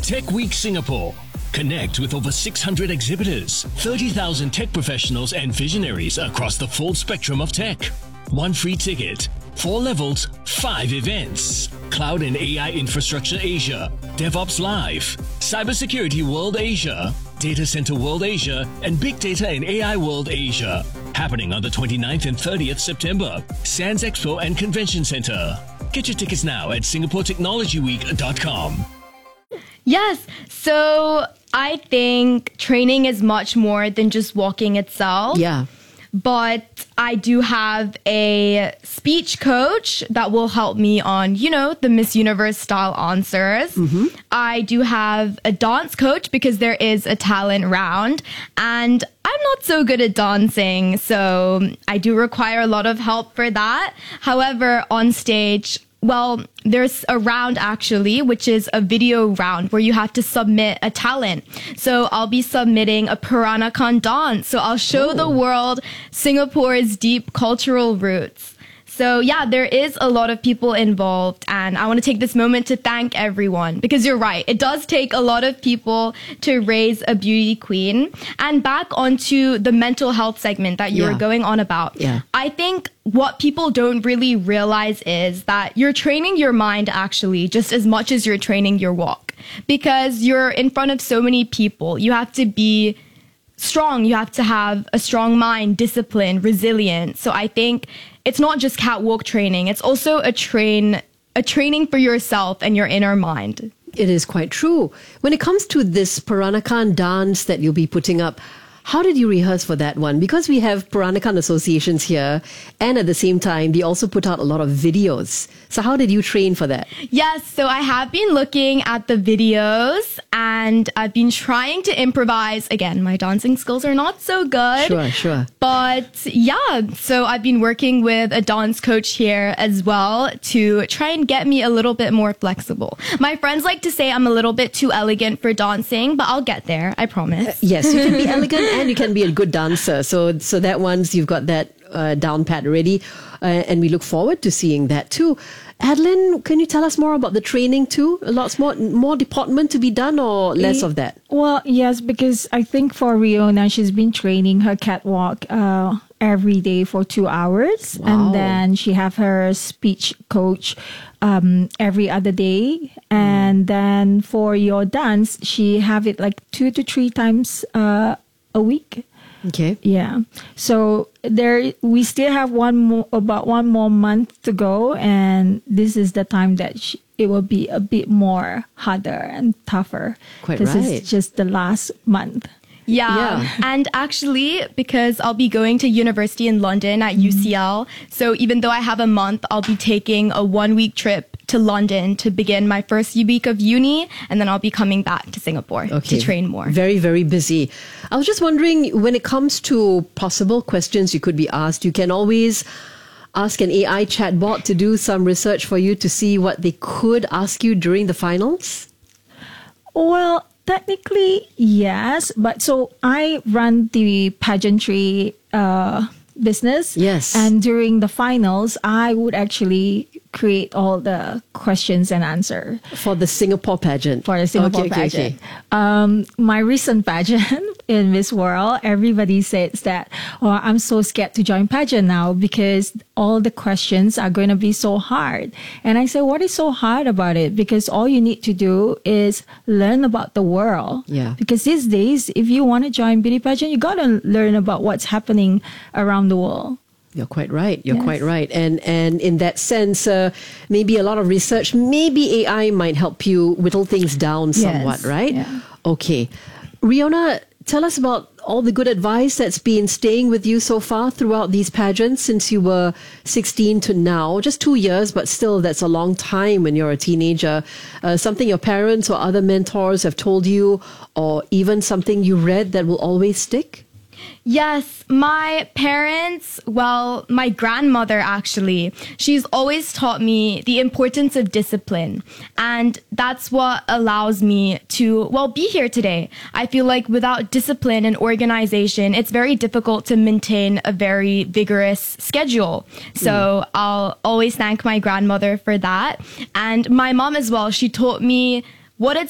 Tech Week Singapore. Connect with over 600 exhibitors, 30,000 tech professionals and visionaries across the full spectrum of tech. One free ticket, 4 levels, 5 events. Cloud and AI Infrastructure Asia, DevOps Live, Cybersecurity World Asia, Data Center World Asia, and Big Data and AI World Asia. Happening on the 29th and 30th September, Sands Expo and Convention Center. Get your tickets now at singaporetechnologyweek.com. Yes, so I think training is much more than just walking itself. Yeah. But I do have a speech coach that will help me on, the Miss Universe style answers. Mm-hmm. I do have a dance coach because there is a talent round. And I'm not so good at dancing, so I do require a lot of help for that. However, on stage, there's a round actually, which is a video round where you have to submit a talent. So I'll be submitting a Peranakan dance. So I'll show the world Singapore's deep cultural roots. So yeah, there is a lot of people involved, and I want to take this moment to thank everyone, because you're right, it does take a lot of people to raise a beauty queen. And back onto the mental health segment that you were going on about. Yeah. I think what people don't really realize is that you're training your mind actually just as much as you're training your walk, because you're in front of so many people. You have to be strong. You have to have a strong mind, discipline, resilience. So I think it's not just catwalk training. It's also a training for yourself and your inner mind. It is quite true. When it comes to this Peranakan dance that you'll be putting up, how did you rehearse for that one? Because we have Peranakan associations here, and at the same time, they also put out a lot of videos. So how did you train for that? Yes, so I have been looking at the videos, and I've been trying to improvise. Again, my dancing skills are not so good. Sure. But yeah, so I've been working with a dance coach here as well to try and get me a little bit more flexible. My friends like to say I'm a little bit too elegant for dancing, but I'll get there, I promise. Yes, you can be elegant and you can be a good dancer. So that once you've got that down pat already, and we look forward to seeing that too. Adeline, can you tell us more about the training too? Lots more deportment to be done, or less of that? Well, yes, because I think for Riona, she's been training her catwalk every day for 2 hours. Wow. And then she have her speech coach every other day. And then for your dance, she have it like 2 to 3 times a week. Okay. Yeah. So we still have about one more month to go, and this is the time that it will be a bit more harder and tougher. Quite this right. is just the last month. Yeah. And actually, because I'll be going to university in London at UCL, so even though I have a month, I'll be taking a 1-week trip to London to begin my first week of uni, and then I'll be coming back to Singapore to train more. Very, very busy. I was just wondering, when it comes to possible questions you could be asked, you can always ask an AI chatbot to do some research for you to see what they could ask you during the finals? Well, technically, yes. But so I run the pageantry business. Yes. And during the finals, I would actually create all the questions and answer. For the Singapore pageant? For the Singapore pageant. My recent pageant in Miss World, everybody says that, I'm so scared to join pageant now because all the questions are going to be so hard. And I said, what is so hard about it? Because all you need to do is learn about the world. Yeah. Because these days, if you want to join beauty pageant, you got to learn about what's happening around the world. You're quite right. You're quite right. And in that sense, maybe a lot of research, maybe AI might help you whittle things down somewhat, right? Yeah. Okay. Riona, tell us about all the good advice that's been staying with you so far throughout these pageants since you were 16 to now. Just 2 years, but still that's a long time when you're a teenager. Something your parents or other mentors have told you, or even something you read that will always stick? Yes, my parents, my grandmother actually, she's always taught me the importance of discipline. And that's what allows me to, be here today. I feel like without discipline and organization, it's very difficult to maintain a very vigorous schedule. So I'll always thank my grandmother for that. And my mom as well, she taught me what it's